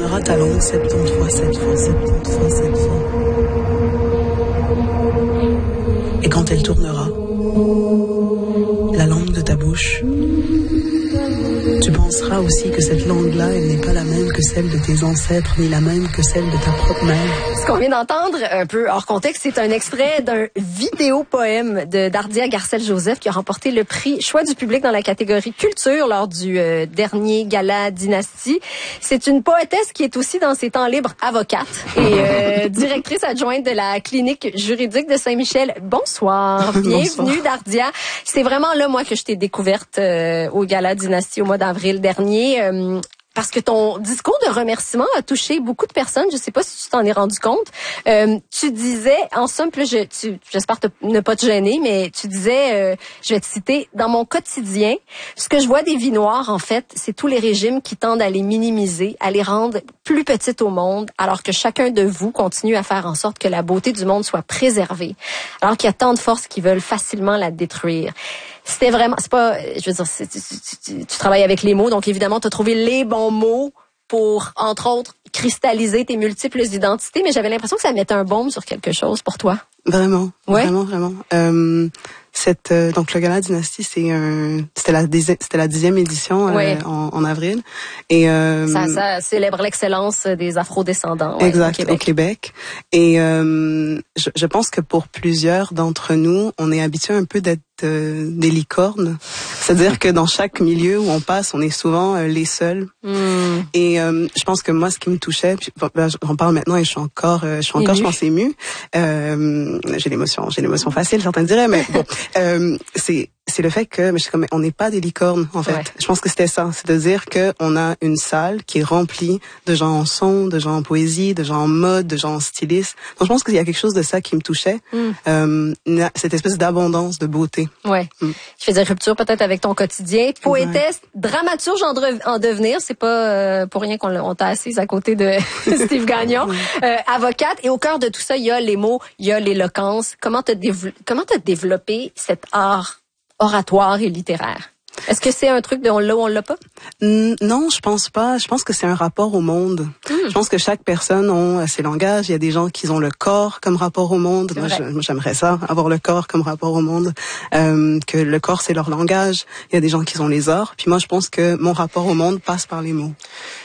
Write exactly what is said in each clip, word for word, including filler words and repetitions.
tourneras ta langue septante fois, sept fois, septante fois, sept fois. Et quand elle tournera, la langue de ta bouche, tu penseras aussi que cette langue-là, elle n'est pas la même que celle de tes ancêtres, ni la même que celle de ta propre mère. Ce qu'on vient d'entendre, un peu hors contexte, c'est un extrait d'un vidéo-poème de Dardia Garcelle-Joseph qui a remporté le prix Choix du public dans la catégorie culture lors du euh, dernier gala Dynastie. C'est une poétesse qui est aussi dans ses temps libres avocate et euh, directrice adjointe de la clinique juridique de Saint-Michel. Bonsoir, bienvenue Bonsoir. Dardia. C'est vraiment là, moi, que je t'ai découverte euh, au gala Dynastie au mois d'avril dernier. Euh, Parce que ton discours de remerciement a touché beaucoup de personnes. Je sais pas si tu t'en es rendu compte. Euh, tu disais, en somme, plus je, tu, j'espère te, ne pas te gêner, mais tu disais, euh, je vais te citer, dans mon quotidien, ce que je vois des vies noires, en fait, c'est tous les régimes qui tendent à les minimiser, à les rendre plus petites au monde, alors que chacun de vous continue à faire en sorte que la beauté du monde soit préservée, alors qu'il y a tant de forces qui veulent facilement la détruire. C'était vraiment, c'est pas, je veux dire, c'est, tu, tu, tu, tu travailles avec les mots, donc évidemment, tu as trouvé les bons mots pour, entre autres, cristalliser tes multiples identités, mais j'avais l'impression que ça mettait un baume sur quelque chose pour toi. Vraiment, ouais? vraiment, vraiment. Euh, cette, euh, donc le gala Dynastie, c'est un, c'était la dixième, c'était la dixième édition euh, ouais. en, en avril, et euh, ça, ça célèbre l'excellence des Afro-descendants. Ouais, exact, au Québec. Au Québec. Et euh, je, je pense que pour plusieurs d'entre nous, on est habitué un peu d'être euh, des licornes. C'est-à-dire que dans chaque milieu où on passe, on est souvent euh, les seuls. Mm. Et euh, je pense que moi, ce qui me touchait, puis, ben, j'en parle maintenant et je suis encore, euh, je suis encore, émue. je pense, émue. Euh, j'ai l'émotion, j'ai l'émotion facile, certains diraient, mais bon, euh, c'est c'est le fait que, mais je suis comme, on n'est pas des licornes, en fait. Ouais. Je pense que c'était ça, c'est de dire que on a une salle qui est remplie de gens en son, de gens en poésie, de gens en mode, de gens en stylistes. Donc je pense qu'il y a quelque chose de ça qui me touchait, mm. euh, cette espèce d'abondance, de beauté. Ouais. Mm. Je faisais rupture peut-être avec ton quotidien. Poétesse, ouais. dramaturge en, de, en devenir, c'est pas euh, pour rien qu'on on t'a assise à côté de Steve Gagnon. Ouais. Euh, avocate, et au cœur de tout ça, il y a les mots, il y a l'éloquence. Comment t'as dév- comment t'as développé cet art oratoire et littéraire? Est-ce que c'est un truc de on l'a ou on l'a pas? Mm, non, je pense pas. Je pense que c'est un rapport au monde. Mm. Je pense que chaque personne a ses langages. Il y a des gens qui ont le corps comme rapport au monde. Moi, je, moi, j'aimerais ça, avoir le corps comme rapport au monde. Euh, que le corps, c'est leur langage. Il y a des gens qui ont les arts. Puis moi, je pense que mon rapport au monde passe par les mots.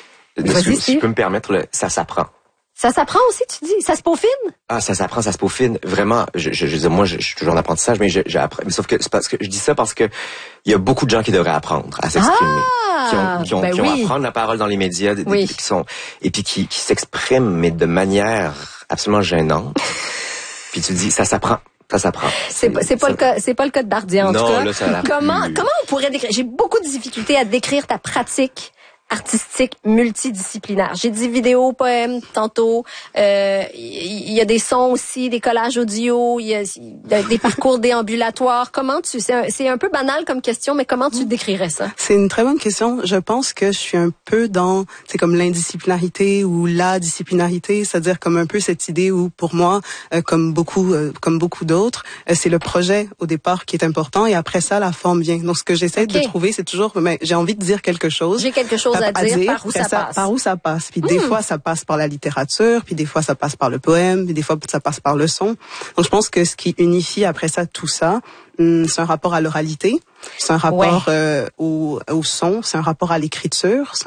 Si, si je peux me permettre, le, ça s'apprend. Ça s'apprend aussi, tu dis? Ça se peaufine? Ah, ça s'apprend, ça se peaufine. Vraiment, je, je, je moi, je, je suis toujours en apprentissage, mais j'apprends. Mais sauf que c'est parce que je dis ça parce que il y a beaucoup de gens qui devraient apprendre à s'exprimer, ah, qui ont, qui ont, ben qui oui. ont à prendre la parole dans les médias, oui. qui sont et puis qui, qui s'expriment, mais de manière absolument gênante. Puis tu dis, ça s'apprend. Ça s'apprend. C'est, c'est, c'est pas ça... le cas, c'est pas le cas de Dardia en non, tout cas. Là, ça comment, comment on pourrait décrire? J'ai beaucoup de difficultés à décrire ta pratique artistique multidisciplinaire. J'ai dit vidéo, poème tantôt. Il euh, y, y a des sons aussi, des collages audio, il y a, y a des parcours déambulatoires. Comment tu c'est un, c'est un peu banal comme question, mais comment tu décrirais ça? C'est une très bonne question. Je pense que je suis un peu dans c'est comme l'indisciplinarité ou la disciplinarité, c'est-à-dire comme un peu cette idée où pour moi, euh, comme beaucoup euh, comme beaucoup d'autres, euh, c'est le projet au départ qui est important et après ça la forme vient. Donc ce que j'essaie okay. de trouver, c'est toujours mais j'ai envie de dire quelque chose. J'ai quelque chose à, à dire, dire par où ça, ça passe. Par où ça passe. Puis mmh. des fois, ça passe par la littérature, puis des fois, ça passe par le poème, puis des fois, ça passe par le son. Donc, je pense que ce qui unifie après ça, tout ça, hum, c'est un rapport à l'oralité, c'est un rapport ouais. euh, au, au son, c'est un rapport à l'écriture,